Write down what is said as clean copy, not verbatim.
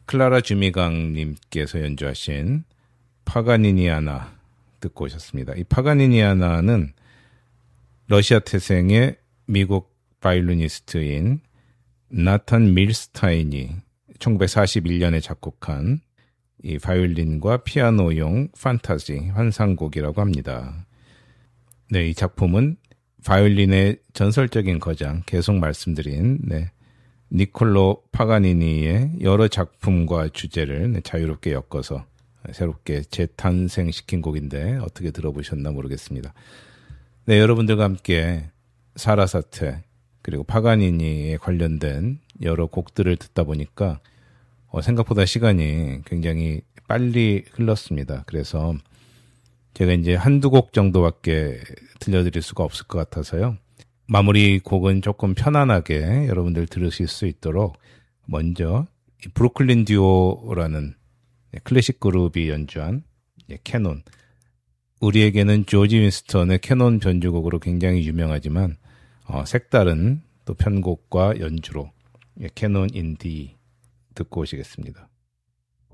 클라라 주미강님께서 연주하신 파가니니아나 듣고 오셨습니다. 이 파가니니아나는 러시아 태생의 미국 바이올리니스트인 나탄 밀스타인이 1941년에 작곡한 이 바이올린과 피아노용 판타지 환상곡이라고 합니다. 네, 이 작품은 바이올린의 전설적인 거장, 계속 말씀드린 니콜로 파가니니의 여러 작품과 주제를 자유롭게 엮어서 새롭게 재탄생시킨 곡인데 어떻게 들어보셨나 모르겠습니다. 네, 여러분들과 함께 사라사테 그리고 파가니니에 관련된 여러 곡들을 듣다 보니까 생각보다 시간이 굉장히 빨리 흘렀습니다. 그래서 제가 이제 한두 곡 정도밖에 들려드릴 수가 없을 것 같아서요. 마무리 곡은 조금 편안하게 여러분들 들으실 수 있도록 먼저 브루클린 듀오라는 클래식 그룹이 연주한 캐논, 우리에게는 조지 윈스턴의 캐논 변주곡으로 굉장히 유명하지만 색다른 또 편곡과 연주로 캐논 인 D 듣고 오시겠습니다.